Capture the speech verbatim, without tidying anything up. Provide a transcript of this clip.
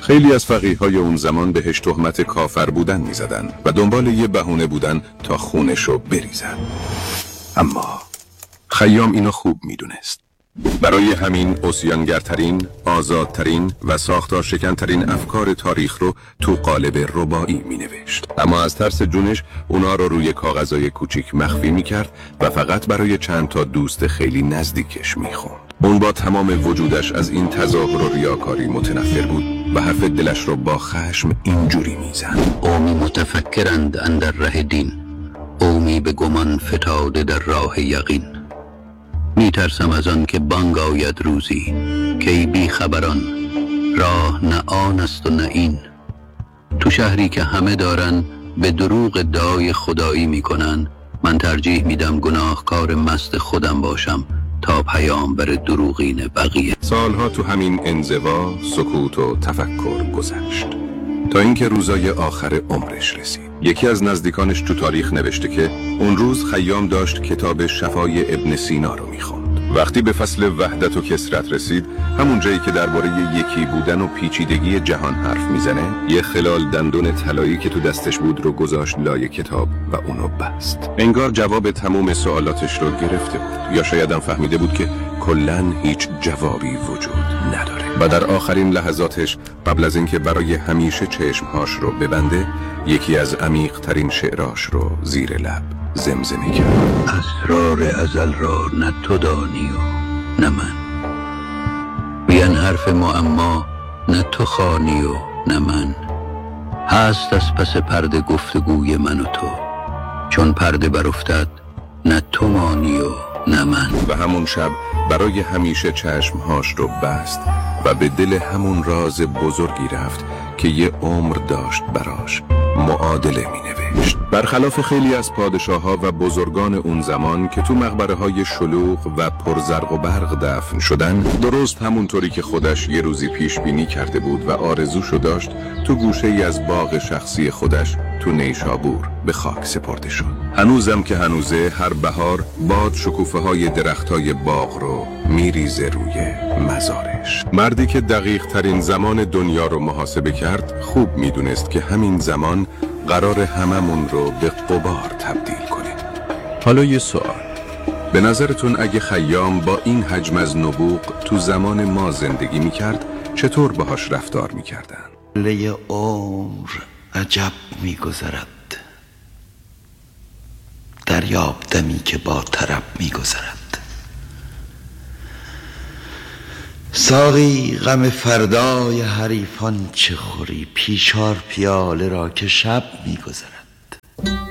خیلی از فقیه‌های اون زمان بهش تهمت کافر بودن می‌زدن و دنبال یه بهونه بودن تا خونشو بریزن. اما خیام اینو خوب میدونست. برای همین عصیانگرترین، آزادترین و ساختار شکنترین افکار تاریخ رو تو قالب رباعی می نوشت. اما از ترس جونش اونا رو روی کاغذای کوچیک مخفی می کرد و فقط برای چند تا دوست خیلی نزدیکش می خوند. اون با تمام وجودش از این تظاهر و ریاکاری متنفر بود و حرف دلش رو با خشم اینجوری می زد: قومی متفکرند اندر ره دین، قومی به گمان فتاده در راه یقین. می ترسم از آن که بانگ آید روزی، که ای بی خبران راه نه آن است و نه این. تو شهری که همه دارن به دروغ دعای خدایی می کنن، من ترجیح میدم گناهکار مست خودم باشم تا پیامبر دروغین بقیه. سالها تو همین انزوا، سکوت و تفکر گذشت تا اینکه روزای آخر عمرش رسید. یکی از نزدیکانش تو تاریخ نوشته که اون روز خیام داشت کتاب شفای ابن سینا رو میخوند. وقتی به فصل وحدت و کثرت رسید، همون جایی که درباره یکی بودن و پیچیدگی جهان حرف میزنه، یه خلال دندون طلایی که تو دستش بود رو گذاشت لای کتاب و اونو بست. انگار جواب تمام سوالاتش رو گرفته بود، یا شاید هم فهمیده بود که کلاً هیچ جوابی وجود نداره. و در آخرین لحظاتش قبل از اینکه برای همیشه چشمهاش رو ببنده، یکی از عمیق ترین شعراش رو زیر لب زمزمه کرد: اسرار ازل را نه تو دانی و نه من، بیان حرف معما نه تو خوانی و نه من. هست از پس پرده گفتگوی من و تو، چون پرده برافتد نه تو مانی و نه من. و همون شب برای همیشه چشمهاش رو بست و به دل همون راز بزرگی رفت که یه عمر داشت براش معادله می نوشت. برخلاف خیلی از پادشاه‌ها و بزرگان اون زمان که تو مقبره‌های شلوغ و پرزرق و برق دفن شدن، درست همونطوری که خودش یه روزی پیش بینی کرده بود و آرزوشو داشت، تو گوشه‌ای از باغ شخصی خودش تو نیشابور به خاک سپرده شد. هنوزم که هنوزه، هر بهار باد شکوفه‌های درختای باغ رو میریزه روی مزارش. مردی که دقیق ترین زمان دنیا رو محاسبه کرد، خوب میدونست که همین زمان قرار هممون رو به غبار تبدیل کنه. حالا یه سوال: به نظرتون اگه خیام با این حجم از نبوغ تو زمان ما زندگی میکرد، چطور باهاش رفتار میکردن؟ لی عمر عجب میگذرد، دریاب دمی که با طرب میگذرد. ساقی غم فردای حریفان چه خوری، پیشار پیاله را که شب میگذرد.